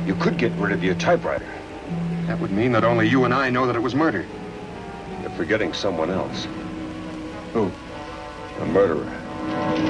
You could get rid of your typewriter. That would mean that only you and I know that it was murder. You're forgetting someone else. Who? A murderer.